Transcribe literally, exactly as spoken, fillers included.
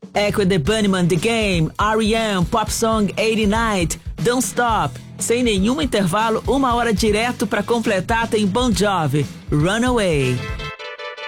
Echo the Bunnyman, The Game, R E M, Pop Song oitenta e nove, Don't Stop. Sem nenhum intervalo, uma hora direto pra completar tem Bon Jovi, Runaway.